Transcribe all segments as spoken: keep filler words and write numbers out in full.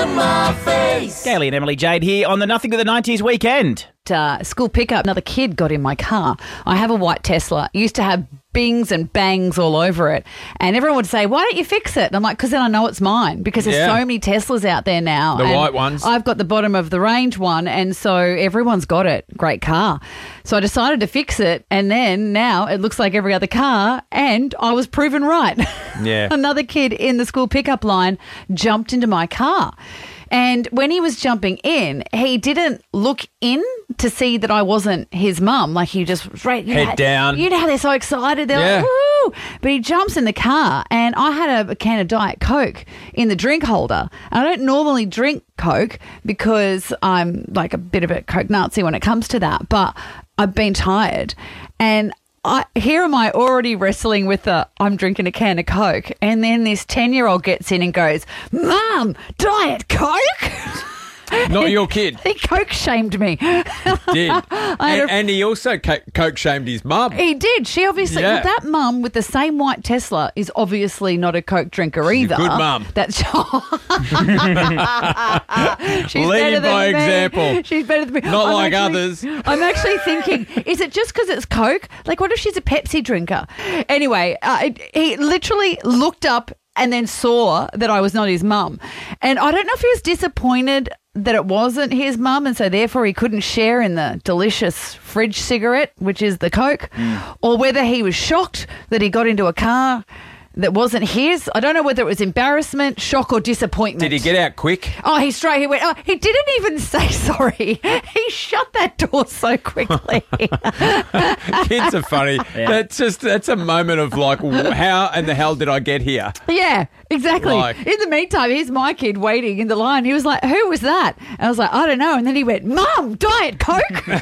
on my face. Gailey and Emily Jade here on the Nothing to the nineties weekend. Uh, school pickup, another kid got in my car. I have a white Tesla. It used to have bings and bangs all over it. And everyone would say, why don't you fix it? And I'm like, because then I know it's mine. Because there's Yeah. so many Teslas out there now. The and white ones. I've got the bottom of the range one. And so everyone's got it. Great car. So I decided to fix it. And then now it looks like every other car. And I was proven right. Yeah. Another kid in the school pickup line jumped into my car. And when he was jumping in, he didn't look in to see that I wasn't his mum. Like he just right, you Head know, down. You know how they're so excited. They're Yeah. like, woo! But he jumps in the car, and I had a, a can of Diet Coke in the drink holder. I don't normally drink Coke because I'm like a bit of a Coke Nazi when it comes to that. But I've been tired, and I, here am I already wrestling with the I'm drinking a can of Coke, and then this ten-year-old gets in and goes, Mum, Diet Coke? Not your kid. He Coke shamed me. Did. had and, a- and he also co- coke shamed his mum. He did. She obviously, Yeah. that mum with the same white Tesla is obviously not a Coke drinker She's a either. good mum. That's She's Leading better than by me. example. She's better than me. Not I'm like actually- others. I'm actually thinking, is it just because it's Coke? Like, what if she's a Pepsi drinker? Anyway, uh, he literally looked up and then saw that I was not his mum. And I don't know if he was disappointed that it wasn't his mum, and so therefore he couldn't share in the delicious fridge cigarette, which is the Coke, Mm. or whether he was shocked that he got into a car that wasn't his. I don't know whether it was embarrassment, shock, or disappointment. Did he get out quick? Oh, he straight, he went, oh, he didn't even say sorry. He shut that door so quickly. Kids are funny. That's just, that's a moment of like, w- how in the hell did I get here? Yeah, exactly. Like- In the meantime, here's my kid waiting in the line. He was like, who was that? And I was like, I don't know. And then he went, Mum, Diet Coke.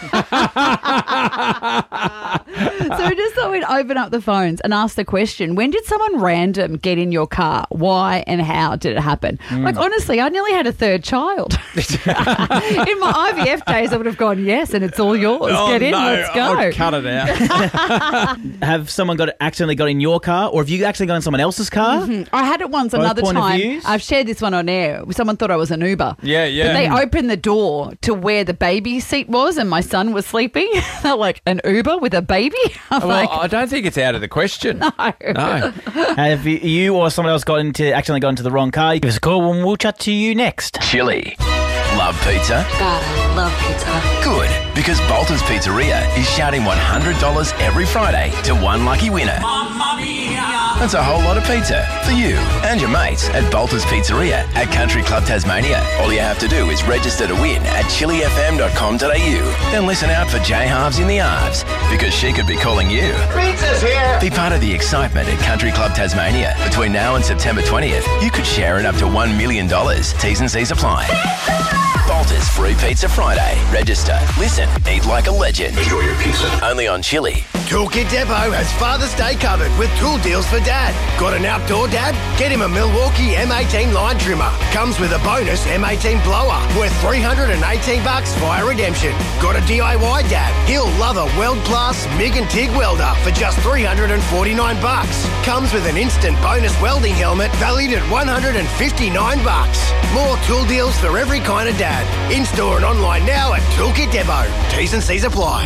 So we just thought we'd open up the phones and ask the question, when did someone random get in your car? Why and how did it happen? Like, honestly, I nearly had a third child. In my I V F days, I would have gone, yes, and it's all yours. Oh, Get in, no, let's go. I'd cut it out. Have someone got accidentally got in your car, or have you actually got in someone else's car? I had it once Both another point of time. views? I've shared this one on air. Someone thought I was an Uber. Yeah, yeah. But they opened the door to where the baby seat was and my son was sleeping. They're like, an Uber with a baby? I'm Well, like, I don't think it's out of the question. No. No. Have you, you or someone else got into accidentally got into the wrong car? Give us a call and we'll chat to you next. Chili. Love pizza? God, I love pizza. Good, because Bolton's Pizzeria is shouting one hundred dollars every Friday to one lucky winner. That's a whole lot of pizza for you and your mates at Bolton's Pizzeria at Country Club Tasmania. All you have to do is register to win at chili f m dot com dot a u. Then listen out for Jay Halves in the Arves, because she could be calling you. Pizza's here! Be part of the excitement at Country Club Tasmania. Between now and September twentieth, you could share in up to one million dollars. T's and C's apply. Bolter's Free Pizza Friday. Register, listen, eat like a legend. Enjoy your pizza. Only on Chili. Toolkit Depot has Father's Day covered with tool deals for Dad. Got an outdoor dad? Get him a Milwaukee M eighteen line trimmer. Comes with a bonus M eighteen blower worth three hundred eighteen bucks via redemption. Got a D I Y dad? He'll love a world-class MIG and TIG welder for just three hundred forty-nine bucks. Comes with an instant bonus welding helmet valued at one hundred fifty-nine bucks. More tool deals for every kind of dad. In-store and online now at Toolkit Depot. T's and C's apply.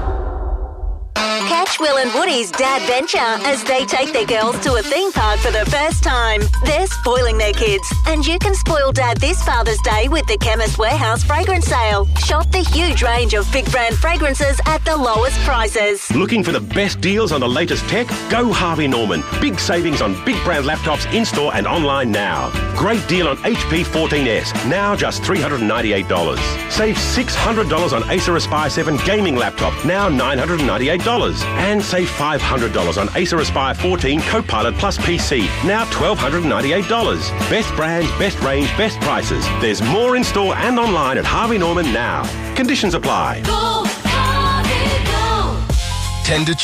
Catch Will and Woody's Dad Venture as they take their girls to a theme park for the first time. They're spoiling their kids, and you can spoil Dad this Father's Day with the Chemist Warehouse fragrance sale. Shop the huge range of big brand fragrances at the lowest prices. Looking for the best deals on the latest tech? Go Harvey Norman. Big savings on big brand laptops in-store and online now. Great deal on H P fourteen S, now just three hundred ninety-eight dollars. Save six hundred dollars on Acer Aspire seven gaming laptop, now nine hundred ninety-eight dollars. And save five hundred dollars on Acer Aspire fourteen Copilot Plus P C, now one thousand two hundred ninety-eight dollars. Best brands, best range, best prices. There's more in store and online at Harvey Norman now. Conditions apply. Go, Harvey, go. ten to